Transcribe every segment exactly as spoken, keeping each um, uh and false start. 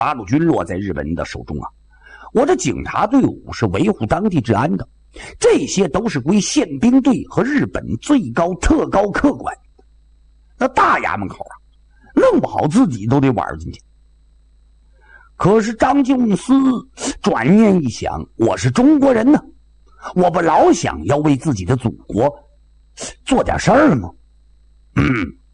八路军落在日本人的手中啊，我这警察队伍是维护当地治安的，这些都是归宪兵队和日本最高特高课管。那大衙门口啊，弄不好自己都得玩进去。可是张敬思转念一想，我是中国人呢，我不老想要为自己的祖国做点事儿吗？嗯，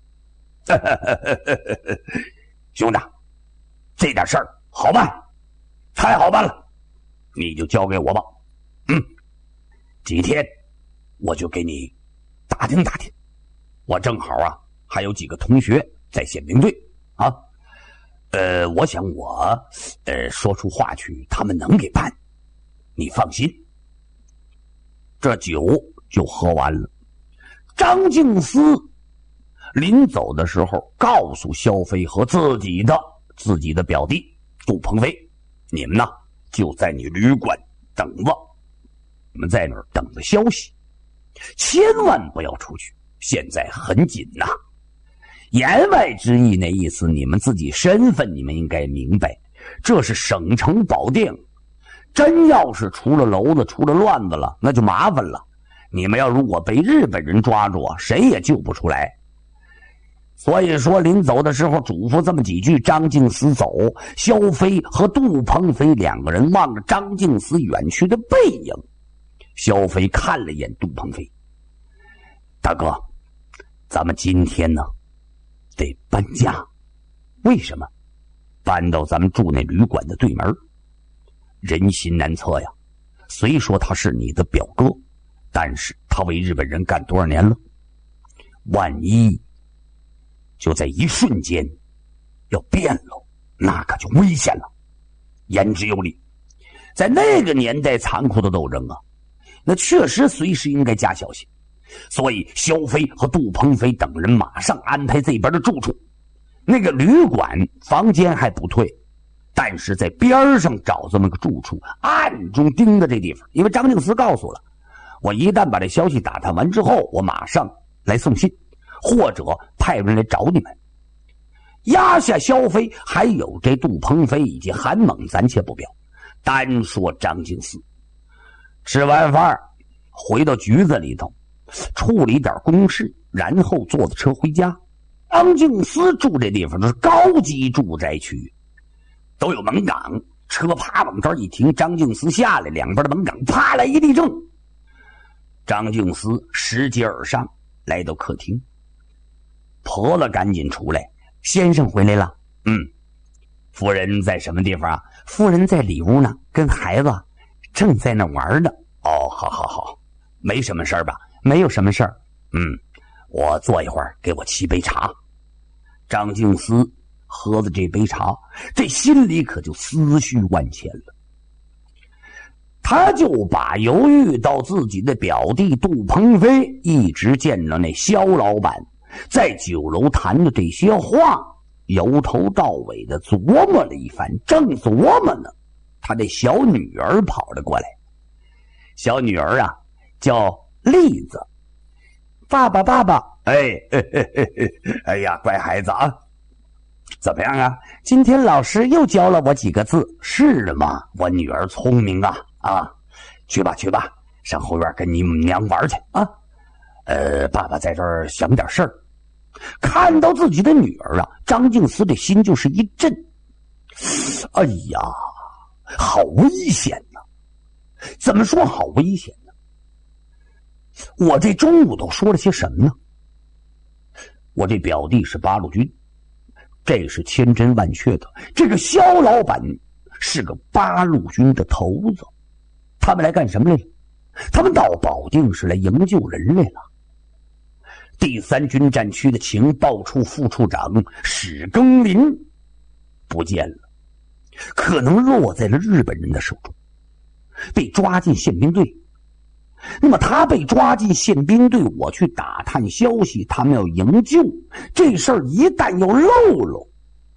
兄弟，这点事儿好办，太好办了，你就交给我吧。嗯，几天我就给你打听打听。我正好啊，还有几个同学在宪兵队啊。呃，我想我呃说出话去，他们能给办，你放心。这酒就喝完了。张敬思临走的时候告诉萧飞和自己的自己的表弟杜鹏飞，你们呢就在你旅馆等着，你们在那儿等着消息，千万不要出去，现在很紧呐、啊。言外之意那意思，你们自己身份你们应该明白，这是省城保定，真要是出了篓子出了乱子了，那就麻烦了。你们要如果被日本人抓住啊，谁也救不出来。所以说临走的时候嘱咐这么几句，张敬思走，萧飞和杜鹏飞两个人望着张敬思远去的背影。萧飞看了一眼杜鹏飞，大哥，咱们今天呢得搬家。为什么？搬到咱们住那旅馆的对门。人心难测呀，虽说他是你的表哥，但是他为日本人干多少年了？万一就在一瞬间要变了，那可就危险了。言之有理，在那个年代残酷的斗争啊，那确实随时应该加小心。所以萧飞和杜鹏飞等人马上安排这边的住处，那个旅馆房间还不退，但是在边上找这么个住处，暗中盯着这地方。因为张敬思告诉了我，一旦把这消息打探完之后，我马上来送信，或者派人来找你们。压下萧飞还有这杜鹏飞以及韩猛暂且不表，单说张敬思。吃完饭回到局子里头处理点公事，然后坐着车回家。张敬思住这地方都是高级住宅区，都有门岗，车啪往这儿一停，张敬思下来，两边的门岗啪来一地正。张敬思拾阶而上，来到客厅。婆子赶紧出来，先生回来了。嗯，夫人在什么地方啊？夫人在里屋呢，跟孩子正在那玩呢。哦，好好好，没什么事儿吧？没有什么事儿。嗯，我坐一会儿，给我沏杯茶。张敬思喝了这杯茶，这心里可就思绪万千了。他就把由遇到自己的表弟杜鹏飞，一直见着那肖老板在酒楼谈的这些话，由头到尾的琢磨了一番。正琢磨呢，他的小女儿跑了过来。小女儿啊叫栗子。爸爸爸爸，哎嘿嘿嘿嘿，哎呀，乖孩子啊，怎么样啊？今天老师又教了我几个字。是的嘛，我女儿聪明啊啊！去吧去吧，上后院跟你娘玩去啊。呃，爸爸在这儿想点事儿。看到自己的女儿啊，张敬思的心就是一震。哎呀，好危险呐！怎么说好危险呢？我这中午都说了些什么呢？我这表弟是八路军，这是千真万确的。这个肖老板是个八路军的头子，他们来干什么来了？他们到保定是来营救人来了。第三军战区的情报处副处长史庚林不见了，可能落在了日本人的手中，被抓进宪兵队。那么他被抓进宪兵队，我去打探消息，他们要营救，这事儿一旦要漏了，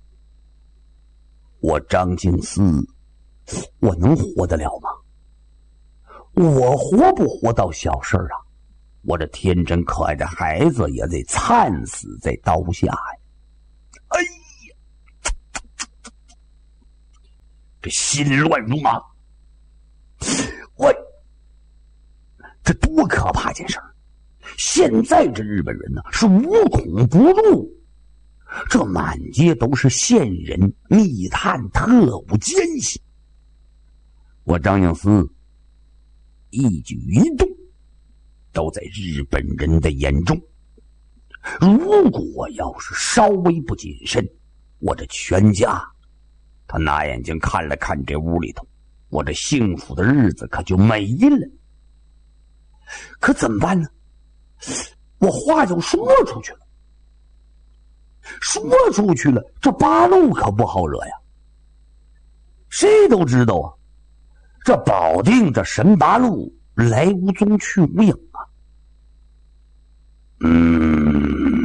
我张敬思我能活得了吗？我活不活到小事啊？我这天真可爱的孩子也得惨死在刀下呀！哎呀， 这心乱如麻。我这多可怕件事儿！现在这日本人呢是无孔不入，这满街都是线人、密探、特务、奸细。我张静思一举一动都在日本人的眼中，如果要是稍微不谨慎，我这全家，他拿眼睛看了看这屋里头，我这幸福的日子可就没了。可怎么办呢？我话就说出去了，说出去了，这八路可不好惹呀。谁都知道啊，这保定这沈八路来无踪去无影啊。嗯，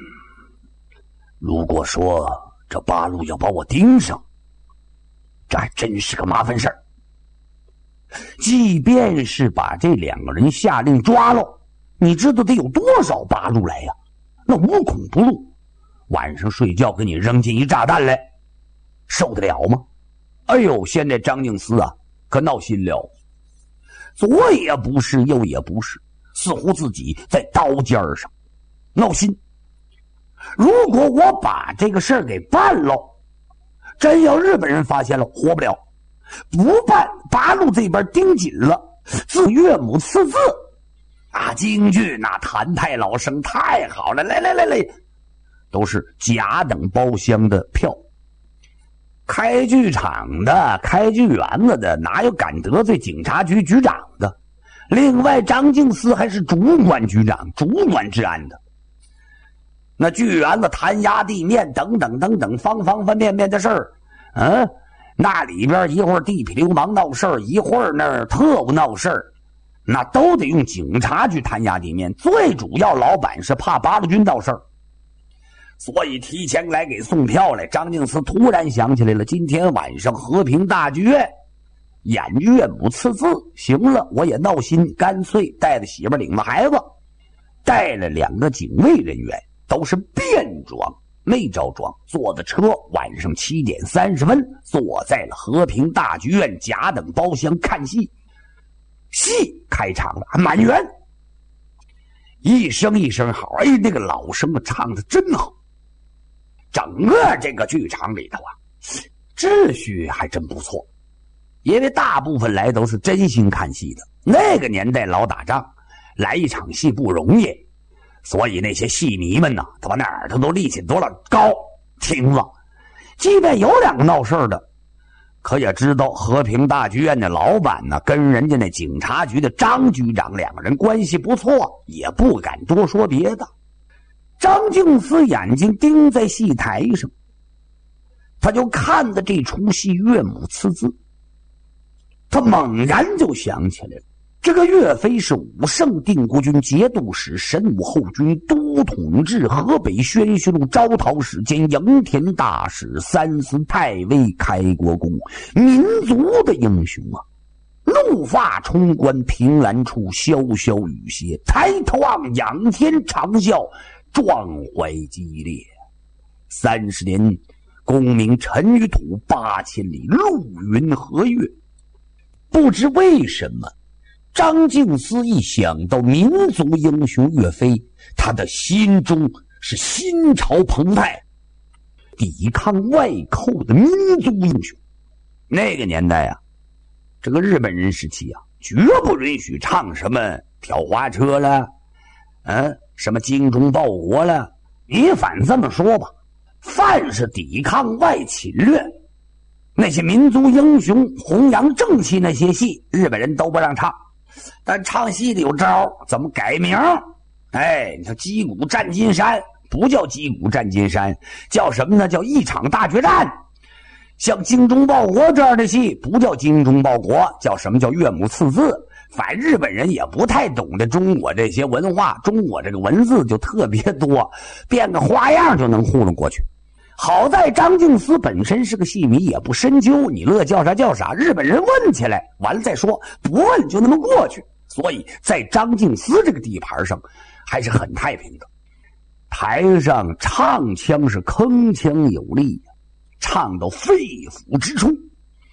如果说这八路要把我盯上，这还真是个麻烦事儿。即便是把这两个人下令抓了，你知道得有多少八路来呀？那无孔不入，晚上睡觉给你扔进一炸弹来，受得了吗？哎呦，现在张静思啊可闹心了，左也不是右也不是，似乎自己在刀尖上闹心。如果我把这个事儿给办了，真要日本人发现了，活不了。不办，八路这边盯紧了，自岳母刺字啊，京剧那谭太老生太好了，来来来来，都是甲等包厢的票。开剧场的、开剧园子的，哪有敢得罪警察局局长的？另外，张静思还是主管局长，主管治安的。那剧园子弹压地面等等等等方方方面面的事儿，嗯。那里边一会儿地痞流氓闹事儿，一会儿那儿特务闹事儿，那都得用警察去弹压地面。最主要老板是怕八路军闹事儿，所以提前来给送票来。张静思突然想起来了，今天晚上和平大剧院演岳母刺字，行了，我也闹心，干脆带着媳妇领着孩子，带了两个警卫人员，都是便装。没着装，坐的车，晚上七点三十分，坐在了和平大剧院甲等包厢看戏。戏开场了，满员，一声一声好，哎，那个老生啊唱的真好。整个这个剧场里头啊，秩序还真不错，因为大部分来都是真心看戏的。那个年代老打仗，来一场戏不容易。所以那些戏迷们呢，他把那耳朵都立起多了高听了，即便有两个闹事的，可也知道和平大剧院的老板呢跟人家那警察局的张局长两个人关系不错，也不敢多说别的。张静思眼睛盯在戏台上，他就看着这出戏岳母刺字，他猛然就想起来了，这个岳飞是武圣定国军节度使、神武后军都统制河北宣叙路招讨使兼营田大使、三司太尉、开国公，民族的英雄啊！怒发冲冠，凭栏处，潇潇雨歇，抬头望仰天长啸，壮怀激烈。三十年功名尘与土，八千里路云和月。不知为什么，张静思一想到民族英雄岳飞，他的心中是心潮澎湃，抵抗外寇的民族英雄。那个年代啊，这个日本人时期啊，绝不允许唱什么挑花车了，嗯，什么精忠报国了。你反这么说吧，凡是抵抗外侵略，那些民族英雄弘扬正气那些戏，日本人都不让唱。但唱戏的有招，怎么改名？哎，你说击鼓战金山，不叫击鼓战金山，叫什么呢？叫一场大决战。像精忠报国这样的戏，不叫精忠报国，叫什么？叫岳母刺字。反正日本人也不太懂得中国这些文化，中国这个文字就特别多，变个花样就能糊弄过去。好在张静思本身是个戏迷，也不深究，你乐叫啥叫啥，日本人问起来完了再说，不问就那么过去。所以在张静思这个地盘上还是很太平的。台上唱腔是铿锵有力，唱到肺腑之处。